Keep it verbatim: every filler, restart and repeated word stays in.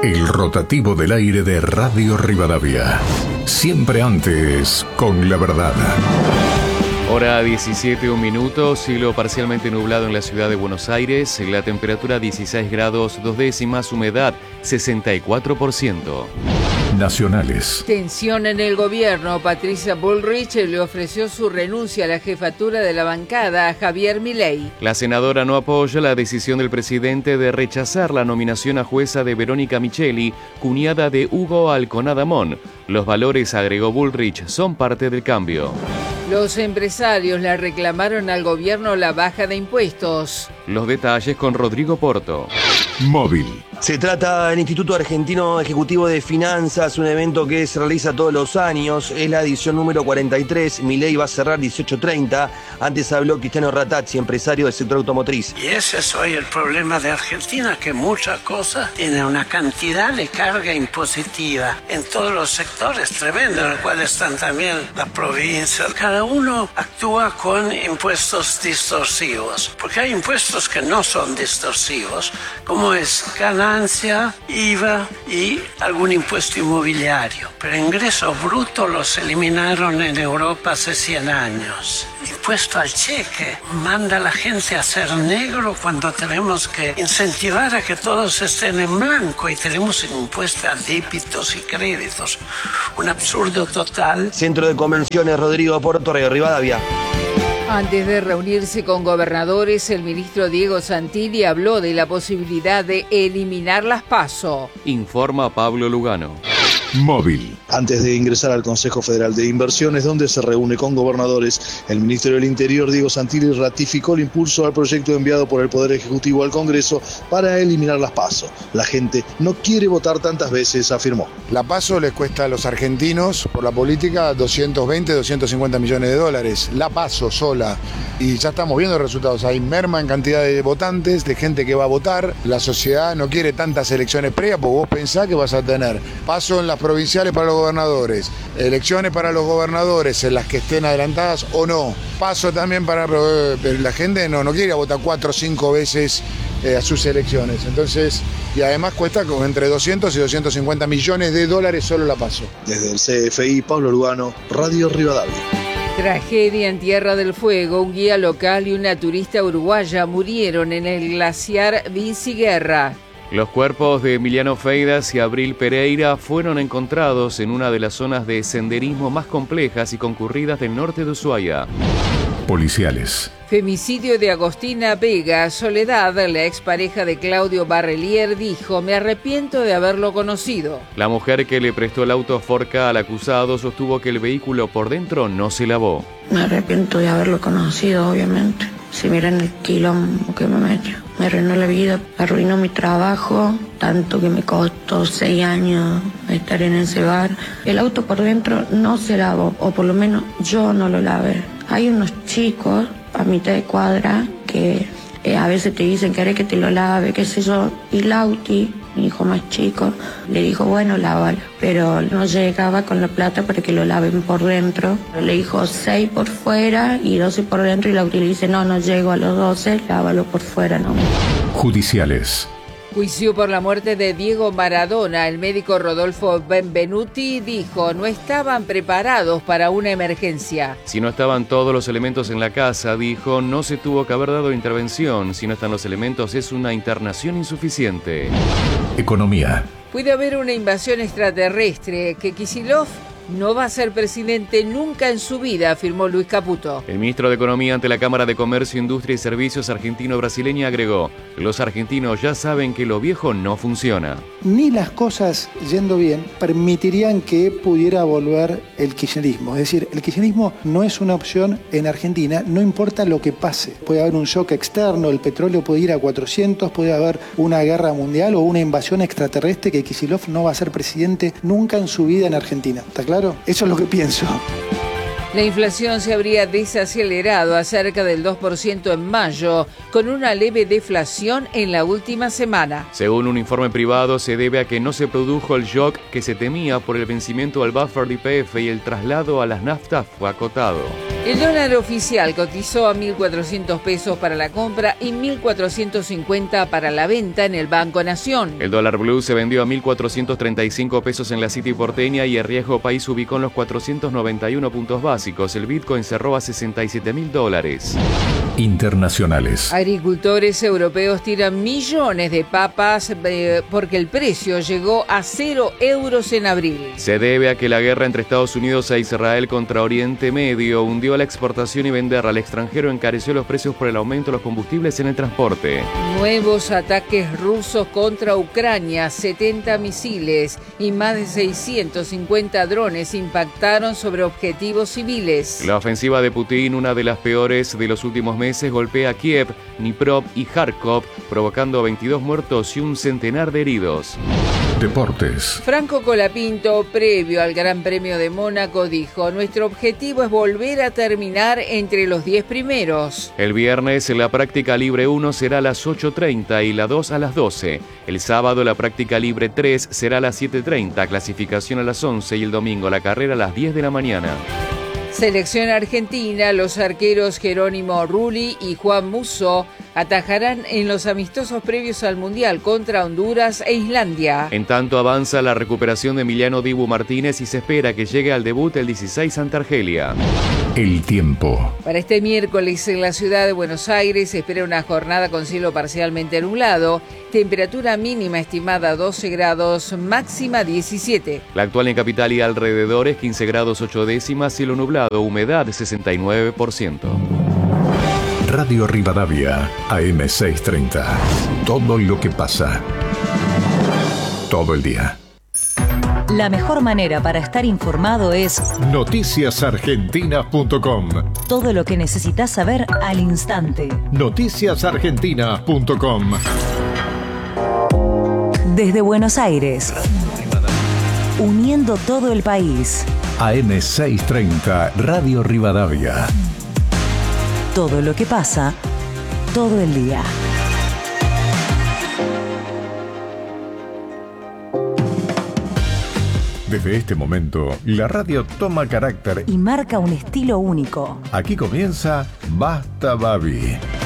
El rotativo del aire de Radio Rivadavia. Siempre antes, con la verdad. Hora diecisiete, un minuto, cielo parcialmente nublado en la ciudad de Buenos Aires, la temperatura dieciséis grados, dos décimas, humedad sesenta y cuatro por ciento. Nacionales. Tensión en el gobierno. Patricia Bullrich le ofreció su renuncia a la jefatura de la bancada a Javier Milei. La senadora no apoya la decisión del presidente de rechazar la nominación a jueza de Verónica Micheli, cuñada de Hugo Alconadamón. Los valores, agregó Bullrich, son parte del cambio. Los empresarios le reclamaron al gobierno la baja de impuestos. Los detalles con Rodrigo Porto. Móvil. Se trata del Instituto Argentino Ejecutivo de Finanzas, un evento que se realiza todos los años. Es la edición número cuarenta y tres. Milei va a cerrar dieciocho treinta. Antes habló Cristiano Ratazzi, empresario del sector automotriz. Y ese es hoy el problema de Argentina, que muchas cosas tienen una cantidad de carga impositiva en todos los sectores tremenda, en el cual están también las provincias. Cada uno actúa con impuestos distorsivos, porque hay impuestos que no son distorsivos, como es ganancia, I V A y algún impuesto inmobiliario. Pero ingresos brutos los eliminaron en Europa hace cien años. Impuesto al cheque manda a la gente a ser negro cuando tenemos que incentivar a que todos estén en blanco, y tenemos un impuesto a débitos y créditos. Un absurdo total. Centro de Convenciones Rodrigo Porto, Radio Rivadavia. Antes de reunirse con gobernadores, el ministro Diego Santilli habló de la posibilidad de eliminar las PASO. Informa Pablo Lugano. Móvil. Antes de ingresar al Consejo Federal de Inversiones, donde se reúne con gobernadores, el ministro del Interior, Diego Santilli, ratificó el impulso al proyecto enviado por el Poder Ejecutivo al Congreso para eliminar las PASO. La gente no quiere votar tantas veces, afirmó. La PASO les cuesta a los argentinos, por la política, doscientos veinte, doscientos cincuenta millones de dólares. La PASO sola. Y ya estamos viendo resultados. Hay merma en cantidad de votantes, de gente que va a votar. La sociedad no quiere tantas elecciones previas, porque vos pensás que vas a tener PASO en las provinciales para los gobernadores, elecciones para los gobernadores en las que estén adelantadas o no. PASO también para... Pero la gente no, no quiere votar cuatro o cinco veces eh, a sus elecciones. Entonces, y además cuesta como entre doscientos y doscientos cincuenta millones de dólares solo la PASO. Desde el C F I, Pablo Lugano, Radio Rivadavia. Tragedia en Tierra del Fuego. Un guía local y una turista uruguaya murieron en el glaciar Vinci Guerra. Los cuerpos de Emiliano Feidas y Abril Pereira fueron encontrados en una de las zonas de senderismo más complejas y concurridas del norte de Ushuaia. Policiales. Femicidio de Agostina Vega. Soledad, la expareja de Claudio Barrelier, dijo: me arrepiento de haberlo conocido. La mujer que le prestó el auto Ford Ka al acusado sostuvo que el vehículo por dentro no se lavó. Me arrepiento de haberlo conocido, obviamente. Si miran el quilombo que me metió. Me arruinó la vida, arruinó mi trabajo, tanto que me costó seis años estar en ese bar. El auto por dentro no se lavó, o por lo menos yo no lo lavé. Hay unos chicos a mitad de cuadra que eh, a veces te dicen, ¿querés que te lo lave? ¿Qué sé yo? Y Lauti, mi hijo más chico, le dijo, bueno, lávalo. Pero no llegaba con la plata para que lo laven por dentro. Le dijo seis por fuera y doce por dentro, y Lauti le dice, no, no llego a los doce, lávalo por fuera, no. Judiciales. Juicio por la muerte de Diego Maradona. El médico Rodolfo Benvenuti dijo: no estaban preparados para una emergencia. Si no estaban todos los elementos en la casa, dijo, no se tuvo que haber dado intervención. Si no están los elementos, es una internación insuficiente. Economía. Puede haber una invasión extraterrestre, que Kicillof no va a ser presidente nunca en su vida, afirmó Luis Caputo. El ministro de Economía ante la Cámara de Comercio, Industria y Servicios argentino-brasileña agregó: los argentinos ya saben que lo viejo no funciona. Ni las cosas yendo bien permitirían que pudiera volver el kirchnerismo. Es decir, el kirchnerismo no es una opción en Argentina, no importa lo que pase. Puede haber un shock externo, el petróleo puede ir a cuatrocientos, puede haber una guerra mundial o una invasión extraterrestre, que Kicillof no va a ser presidente nunca en su vida en Argentina. ¿Está claro? Eso es lo que pienso. La inflación se habría desacelerado a cerca del dos por ciento en mayo, con una leve deflación en la última semana. Según un informe privado, se debe a que no se produjo el shock que se temía por el vencimiento del buffer de Y P F y el traslado a las naftas fue acotado. El dólar oficial cotizó a mil cuatrocientos pesos para la compra y mil cuatrocientos cincuenta para la venta en el Banco Nación. El dólar blue se vendió a mil cuatrocientos treinta y cinco pesos en la City porteña y el riesgo país ubicó en los cuatrocientos noventa y uno puntos básicos. El Bitcoin cerró a sesenta y siete mil dólares. Internacionales. Agricultores europeos tiran millones de papas eh, porque el precio llegó a cero euros en abril. Se debe a que la guerra entre Estados Unidos e Israel contra Oriente Medio hundió la exportación y vender al extranjero, encareció los precios por el aumento de los combustibles en el transporte. Nuevos ataques rusos contra Ucrania, setenta misiles y más de seiscientos cincuenta drones impactaron sobre objetivos civiles. La ofensiva de Putin, una de las peores de los últimos meses, golpea Kiev, Dnipro y Kharkov, provocando veintidós muertos y un centenar de heridos. Deportes. Franco Colapinto, previo al Gran Premio de Mónaco, dijo: nuestro objetivo es volver a terminar entre los diez primeros. El viernes la práctica libre uno será a las ocho treinta y la dos a las doce. El sábado la práctica libre tres será a las siete treinta, clasificación a las once y el domingo la carrera a las diez de la mañana. Selección argentina, los arqueros Jerónimo Rulli y Juan Musso atajarán en los amistosos previos al Mundial contra Honduras e Islandia. En tanto avanza la recuperación de Emiliano Dibu Martínez y se espera que llegue al debut el dieciséis ante Argelia. El tiempo. Para este miércoles en la ciudad de Buenos Aires se espera una jornada con cielo parcialmente nublado, temperatura mínima estimada doce grados, máxima diecisiete. La actual en capital y alrededores quince grados ocho décimas, cielo nublado, humedad sesenta y nueve por ciento. Radio Rivadavia, A M seiscientos treinta. Todo lo que pasa. Todo el día. La mejor manera para estar informado es noticias argentinas punto com. Todo lo que necesitas saber al instante. noticias argentinas punto com. Desde Buenos Aires, uniendo todo el país. A M seiscientos treinta, Radio Rivadavia. Todo lo que pasa, todo el día. Desde este momento, la radio toma carácter y marca un estilo único. Aquí comienza Basta Babi.